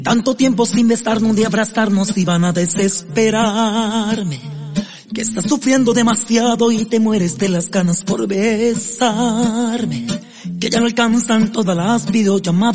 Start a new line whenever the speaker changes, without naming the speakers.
Tanto tiempo sin besarnos, un día abrazarnos y van a desesperarme. Que estás sufriendo demasiado y te mueres de las ganas por besarme. Que ya no alcanzan todas las videollamadas.